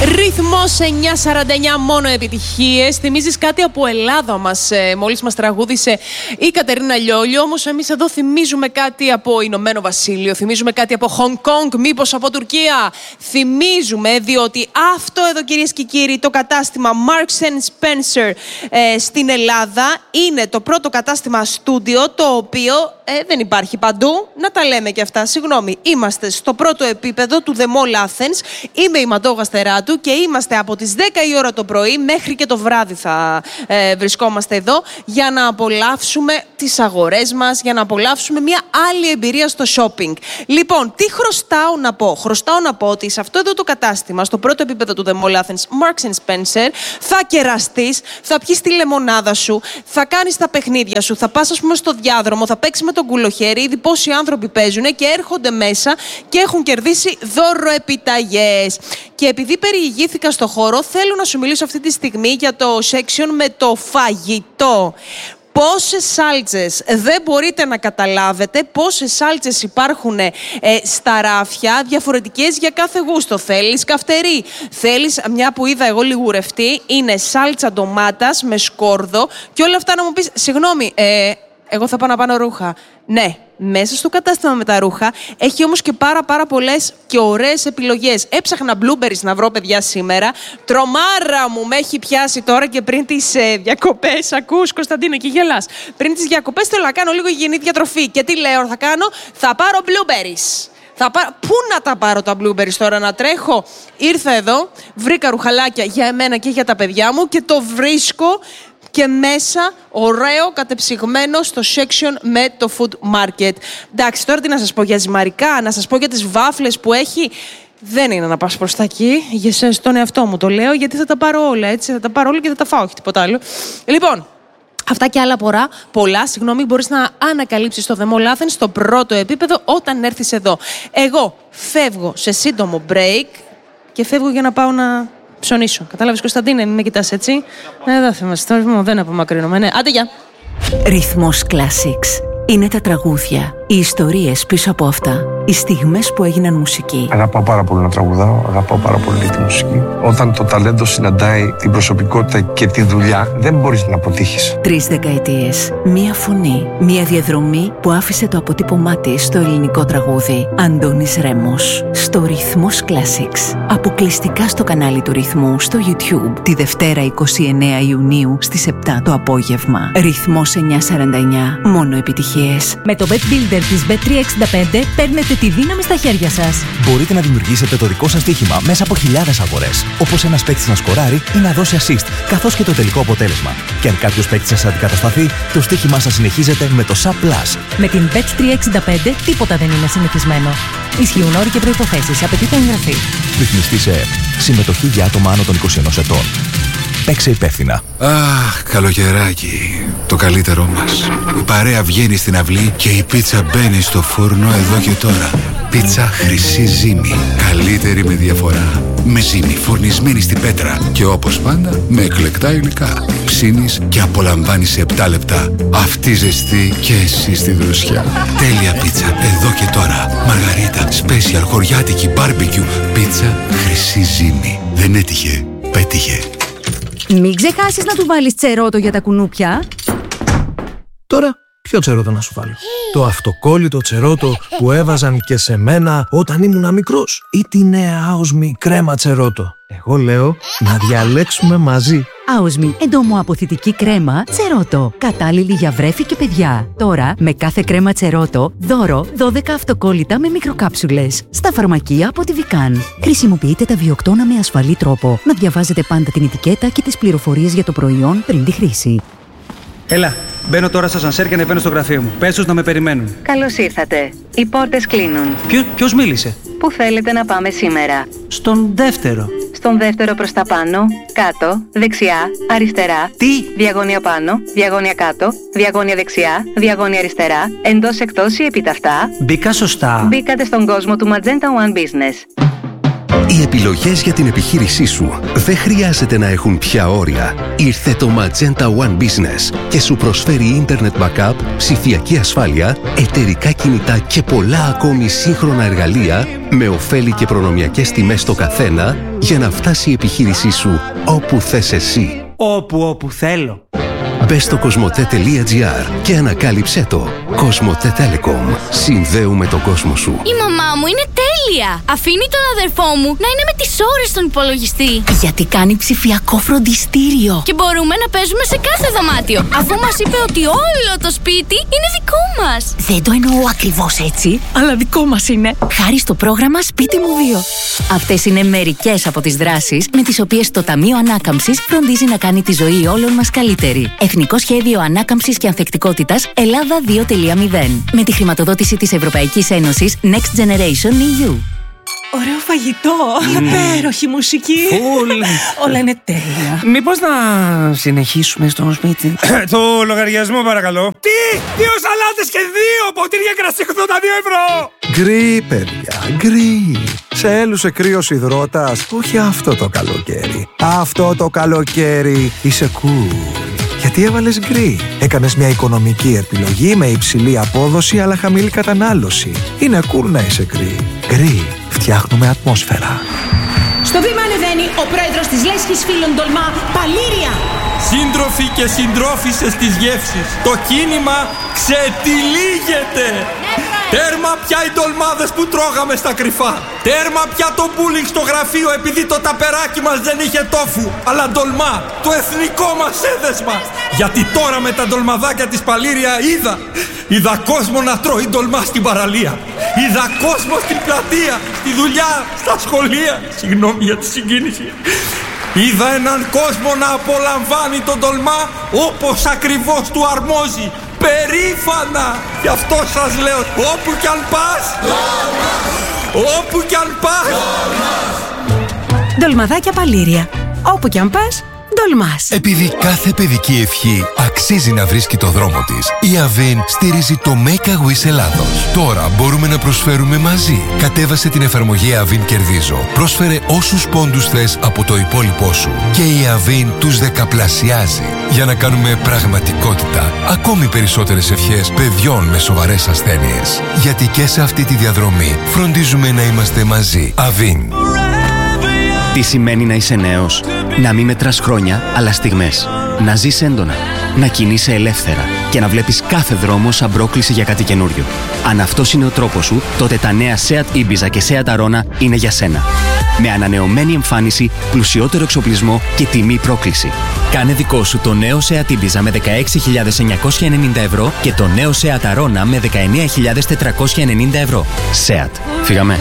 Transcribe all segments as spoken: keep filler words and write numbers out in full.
Ρυθμός εννιά σαράντα εννιά, μόνο επιτυχίες. Θυμίζεις κάτι από Ελλάδα μας, ε, μόλις μας τραγούδισε η Κατερίνα Λιόλιο. Όμως εμείς εδώ θυμίζουμε κάτι από Ηνωμένο Βασίλειο, θυμίζουμε κάτι από Χονγκ Κονγκ, μήπως από Τουρκία. Θυμίζουμε διότι αυτό εδώ, κυρίες και κύριοι, το κατάστημα Marks and Spencer ε, στην Ελλάδα είναι το πρώτο κατάστημα στούντιο, το οποίο ε, δεν υπάρχει παντού. Να τα λέμε και αυτά, συγγνώμη. Είμαστε στο πρώτο επίπεδο του The Mall Athens. Είμαι η Μαντώ Γαστεράτου και είμαστε από τις δέκα η ώρα το πρωί μέχρι και το βράδυ θα ε, βρισκόμαστε εδώ για να απολαύσουμε τις αγορές μας, για να απολαύσουμε μια άλλη εμπειρία στο shopping. Λοιπόν, τι χρωστάω να πω? Χρωστάω να πω ότι σε αυτό εδώ το κατάστημα, στο πρώτο επίπεδο του The Mall Athens, Marks and Spencer, θα κεραστείς, θα πιεις τη λεμονάδα σου, θα κάνεις τα παιχνίδια σου, θα πας, ας πούμε, στο διάδρομο, θα παίξεις με τον κουλοχέρι. Ήδη πόσοι άνθρωποι παίζουν και έρχονται μέσα και έχουν κερδίσει δώροεπιταγές. Και επειδή περιηγήθηκα στο χώρο, θέλω να σου μιλήσω αυτή τη στιγμή για το section με το φαγητό. Πόσες σάλτσες δεν μπορείτε να καταλάβετε, πόσες σάλτσες υπάρχουν ε, στα ράφια, διαφορετικές για κάθε γούστο. Θέλεις καυτερή, θέλεις, μια που είδα εγώ λιγουρευτή, είναι σάλτσα ντομάτας με σκόρδο και όλα αυτά να μου πεις, συγγνώμη, ε, εγώ θα πάω να πάρω ρούχα. Ναι, μέσα στο κατάστημα με τα ρούχα έχει όμως και πάρα πάρα πολλές και ωραίες επιλογές. Έψαχνα blueberries να βρω, παιδιά, σήμερα. Τρομάρα μου με έχει πιάσει τώρα και πριν τις ε, διακοπές. Ακούς, Κωνσταντίνο, και γελάς. Πριν τις διακοπές θέλω να κάνω λίγο υγιεινή διατροφή. Και τι λέω, θα κάνω? Θα πάρω blueberries. Θα πάρω... Πού να τα πάρω τα blueberries τώρα, να τρέχω? Ήρθα εδώ, βρήκα ρουχαλάκια για εμένα και για τα παιδιά μου και το βρίσκω και μέσα, ωραίο, κατεψυγμένο στο section με το food market. Εντάξει, τώρα τι να σας πω για ζυμαρικά, να σας πω για τις βάφλες που έχει. Δεν είναι να πας προς τα εκεί, για εσάς, τον εαυτό μου το λέω, γιατί θα τα πάρω όλα, έτσι, θα τα πάρω όλα και θα τα φάω, όχι τίποτα άλλο. Λοιπόν, αυτά και άλλα πορά, πολλά, συγγνώμη, μπορείς να ανακαλύψεις το The Mall Athens στο πρώτο επίπεδο όταν έρθεις εδώ. Εγώ φεύγω σε σύντομο break και φεύγω για να πάω να ψωνίσω. Κατάλαβες, Κωνσταντίνε, μην με κοιτάς έτσι. Εδώ θα είμαστε, τώρα δεν απομακρύνομαι. Ναι, άντε, γεια. Ρυθμός Classics. Είναι τα τραγούδια, οι ιστορίες πίσω από αυτά, οι στιγμές που έγιναν μουσική. Αγαπάω πάρα πολύ να τραγουδάω, αγαπάω πάρα πολύ τη μουσική. Όταν το ταλέντο συναντάει την προσωπικότητα και τη δουλειά, δεν μπορείς να αποτύχεις. Τρεις δεκαετίες, μία φωνή, μία διαδρομή που άφησε το αποτύπωμά της στο ελληνικό τραγούδι. Αντώνης Ρέμος, στο Ρυθμός Classics. Αποκλειστικά στο κανάλι του Ρυθμού στο YouTube, τη Δευτέρα εικοστή ενάτη Ιουνίου στις επτά το απόγευμα. Ρυθμός εννιά σαράντα εννιά, μόνο επιτυχία. Με το Bet Builder της μπετ τριακόσια εξήντα πέντε παίρνετε τη δύναμη στα χέρια σας. Μπορείτε να δημιουργήσετε το δικό σας στοίχημα μέσα από χιλιάδες αγορές. Όπως ένας παίκτης να σκοράρει ή να δώσει assist, καθώς και το τελικό αποτέλεσμα. Και αν κάποιος παίκτης σας αντικατασταθεί, το στοίχημά σας συνεχίζεται με το Sub Plus. Με την μπετ τριακόσια εξήντα πέντε τίποτα δεν είναι συνηθισμένο. Ισχύουν όροι και προϋποθέσεις. Απαιτείται εγγραφή. Ρυθμιστή σε ΕΕΠ. Συμμετοχή για άτομα άνω των είκοσι ενός ετών. Παίξε υπεύθυνα. Αχ, καλοκαιράκι. Το καλύτερό μας. Η παρέα βγαίνει στην αυλή και η πίτσα μπαίνει στο φούρνο εδώ και τώρα. Πίτσα Χρυσή Ζύμη. Καλύτερη με διαφορά. Με ζύμη φορνισμένη στην πέτρα. Και όπως πάντα, με εκλεκτά υλικά. Ψήνεις και απολαμβάνεις σε επτά λεπτά. Αυτή ζεστή και εσύ στη δροσιά. Τέλεια πίτσα εδώ και τώρα. Μαργαρίτα, special, χωριάτικη, μπάρμπεκιου. Πίτσα Χρυσή Ζύμη. Δεν έτυχε, πέτυχε. Μην ξεχάσεις να του βάλεις τσερότο για τα κουνούπια. Τώρα, ποιο τσερότο να σου βάλω? Το αυτοκόλλητο τσερότο που έβαζαν και σε μένα όταν ήμουνα μικρός, ή τη νέα άοσμη κρέμα τσερότο? Εγώ λέω να διαλέξουμε μαζί. Άοσμη, εντομοαποθητική κρέμα τσερότο. Κατάλληλη για βρέφη και παιδιά. Τώρα, με κάθε κρέμα τσερότο, δώρο δώδεκα αυτοκόλλητα με μικροκάψουλες. Στα φαρμακεία από τη Vican. Χρησιμοποιείτε τα βιοκτώνα με ασφαλή τρόπο. Να διαβάζετε πάντα την ετικέτα και τις πληροφορίες για το προϊόν πριν τη χρήση. Έλα, μπαίνω τώρα στο ασανσέρ και ανεβαίνω στο γραφείο μου. Πες τους να με περιμένουν. Καλώς ήρθατε. Οι πόρτες κλείνουν. Ποιο, ποιος μίλησε? Πού θέλετε να πάμε σήμερα? Στον δεύτερο. Στον δεύτερο προς τα πάνω, κάτω, δεξιά, αριστερά. Τι? Διαγώνια πάνω, διαγώνια κάτω, διαγώνια δεξιά, διαγώνια αριστερά, εντός εκτός ή επί ταυτά. Μπήκα σωστά? Μπήκατε στον κόσμο του Magenta One Business. Οι επιλογές για την επιχείρησή σου δεν χρειάζεται να έχουν πια όρια. Ήρθε το Magenta One Business και σου προσφέρει Internet Backup, ψηφιακή ασφάλεια, εταιρικά κινητά και πολλά ακόμη σύγχρονα εργαλεία με ωφέλη και προνομιακές τιμές στο καθένα για να φτάσει η επιχείρησή σου όπου θες εσύ. Όπου όπου θέλω. Μπες στο κοσμοτέ.gr και ανακάλυψέ το. Κοσμοτέ Telecom. Συνδέουμε τον κόσμο σου. Η μαμά μου είναι τέλεια. Αφήνει τον αδερφό μου να είναι με τις ώρες στον υπολογιστή. Γιατί κάνει ψηφιακό φροντιστήριο. Και μπορούμε να παίζουμε σε κάθε δωμάτιο. Αφού μας είπε ότι όλο το σπίτι είναι δικό μας. Δεν το εννοώ ακριβώς έτσι, αλλά δικό μας είναι. Χάρη στο πρόγραμμα Σπίτι μου δύο. Αυτές είναι μερικές από τις δράσεις με τις οποίες το Ταμείο Ανάκαμψης φροντίζει να κάνει τη ζωή όλων μας καλύτερη. Εθνικό Σχέδιο Ανάκαμψης και Ανθεκτικότητας Ελλάδα δύο κόμμα μηδέν. Με τη χρηματοδότηση της Ευρωπαϊκής Ένωσης Next Generation ι γιου. Ωραίο φαγητό, mm. υπέροχη μουσική. Φουλ. Όλα είναι τέλεια. Μήπως να συνεχίσουμε στο σπίτι? Το λογαριασμό παρακαλώ. Τι! Δύο σαλάτες και δύο ποτήρια κρασί ογδόντα δύο ευρώ! Γκρι, παιδιά, γκρι. Σε έλουσε κρύος υδρότας, όχι αυτό το καλοκαίρι. Αυτό το καλοκαίρι είσαι cool. Γιατί έβαλες γκρι. Έκανες μια οικονομική επιλογή με υψηλή απόδοση αλλά χαμηλή κατανάλωση. Είναι cool να είσαι γκρι. Γκρι. Φτιάχνουμε ατμόσφαιρα. Στο βήμα ανεβαίνει ο πρόεδρος της Λέσχης Φίλων Ντολμά, Παλήρια. Σύντροφοι και συντρόφισσες της γεύσης, το κίνημα ξετυλίγεται. Τέρμα πια οι ντολμάδες που τρώγαμε στα κρυφά. Τέρμα πια το μπούλινγκ στο γραφείο επειδή το ταπεράκι μας δεν είχε τόφου. Αλλά ντολμά, το εθνικό μας έδεσμα. Γιατί τώρα με τα ντολμαδάκια της Παλήρια είδα. Είδα κόσμο να τρώει ντολμά στην παραλία. Είδα κόσμο στην πλατεία, στη δουλειά, στα σχολεία. Συγγνώμη για τη συγκίνηση. Είδα έναν κόσμο να απολαμβάνει τον ντολμά όπως ακριβώς του αρμόζει. Περήφανα! Γι' αυτό σας λέω, όπου κι αν πας, όπου κι αν πας. Ντολμαδάκια Παλήρια. Όπου κι αν πας, ντολμάς. Επειδή κάθε παιδική ευχή αξίζει να βρίσκει το δρόμο της, η Avin στηρίζει το Make a Wish Ελλάδος. Τώρα μπορούμε να προσφέρουμε μαζί. Κατέβασε την εφαρμογή Avin Κερδίζω. Πρόσφερε όσους πόντους θες από το υπόλοιπό σου. Και η Avin τους δεκαπλασιάζει. Για να κάνουμε πραγματικότητα ακόμη περισσότερες ευχές παιδιών με σοβαρές ασθένειες. Γιατί και σε αυτή τη διαδρομή φροντίζουμε να είμαστε μαζί. Avin. Τι σημαίνει να είσαι νέος? Να μην μετράς χρόνια, αλλά στιγμές. Να ζεις έντονα. Να κινείσαι ελεύθερα. Και να βλέπεις κάθε δρόμο σαν πρόκληση για κάτι καινούριο. Αν αυτός είναι ο τρόπος σου, τότε τα νέα Seat Ibiza και Seat Arona είναι για σένα. Με ανανεωμένη εμφάνιση, πλουσιότερο εξοπλισμό και τιμή πρόκληση. Κάνε δικό σου το νέο Seat Ibiza με δεκαέξι χιλιάδες εννιακόσια ενενήντα ευρώ και το νέο Seat Arona με δεκαεννέα χιλιάδες τετρακόσια ενενήντα ευρώ. Seat. Φύγαμε.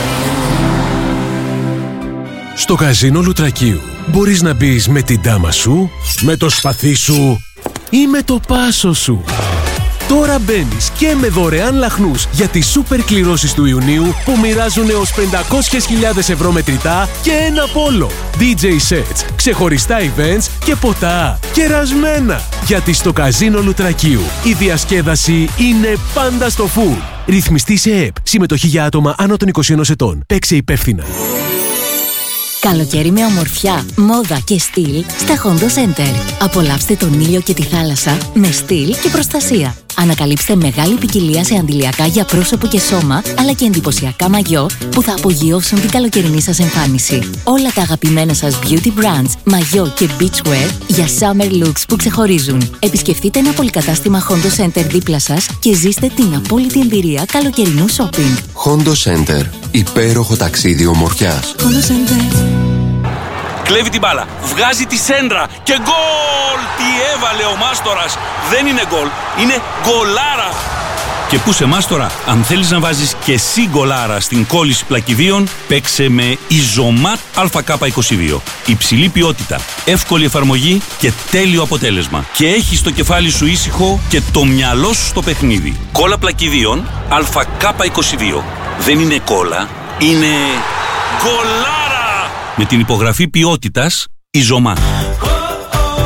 Στο καζίνο Λουτρακίου μπορείς να μπεις με την ντάμα σου, με το σπαθί σου ή με το πάσο σου. Τώρα μπαίνεις και με δωρεάν λαχνούς για τις σούπερ κληρώσεις του Ιουνίου που μοιράζουν έως πεντακόσιες χιλιάδες ευρώ μετρητά και ένα πόλο. ντι τζέι sets, ξεχωριστά events και ποτά. Κερασμένα! Γιατί στο καζίνο Λουτρακίου η διασκέδαση είναι πάντα στο φουλ. Ρυθμιστή σε ΕΕΠ. Συμμετοχή για άτομα άνω των είκοσι ενός ετών. Παίξε υπεύθυνα. Καλοκαίρι με ομορφιά, μόδα και στυλ στα Hondo Center. Απολαύστε τον ήλιο και τη θάλασσα με στυλ και προστασία. Ανακαλύψτε μεγάλη ποικιλία σε αντιλιακά για πρόσωπο και σώμα, αλλά και εντυπωσιακά μαγιό που θα απογειώσουν την καλοκαιρινή σας εμφάνιση. Όλα τα αγαπημένα σας beauty brands, μαγιό και beachwear για summer looks που ξεχωρίζουν. Επισκεφτείτε ένα πολυκατάστημα Hondo Center δίπλα σας και ζήστε την απόλυτη εμπειρία καλοκαιρινού shopping. Hondo Center. Υπέροχο ταξίδι ομορφιάς. Hondo Center. Κλέβει την μπάλα, βγάζει τη σέντρα και γκολ! Τι έβαλε ο Μάστορας! Δεν είναι γκολ, είναι γκολάρα! Και πού σε Μάστορα, αν θέλεις να βάζεις και εσύ γκολάρα στην κόλληση πλακιδίων, παίξε με Ιζωμάτ Α Κ είκοσι δύο. Υψηλή ποιότητα, εύκολη εφαρμογή και τέλειο αποτέλεσμα. Και έχεις το κεφάλι σου ήσυχο και το μυαλό σου στο παιχνίδι. Κόλλα πλακιδίων Α Κ είκοσι δύο. Δεν είναι κόλλα, είναι γκολάρα! Με την υπογραφή ποιότητας Ιζωμάτ.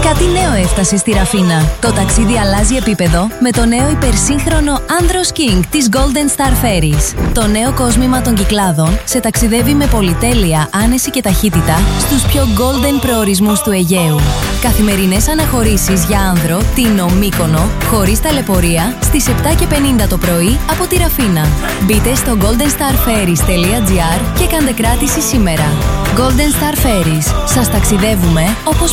Κάτι νέο έφτασε στη Ραφίνα. Το ταξίδι αλλάζει επίπεδο με το νέο υπερσύγχρονο Andros King της Golden Star Ferries. Το νέο κόσμημα των Κυκλάδων σε ταξιδεύει με πολυτέλεια, άνεση και ταχύτητα στους πιο golden προορισμούς του Αιγαίου. Καθημερινές αναχωρήσεις για άνδρο, Τίνο, Μύκονο, χωρίς ταλαιπωρία, στις επτά και πενήντα το πρωί από τη Ραφίνα. Μπείτε στο golden star ferries τελεία gr και κάντε κράτηση σήμερα. Golden Star Ferries. Σας ταξιδεύουμε όπως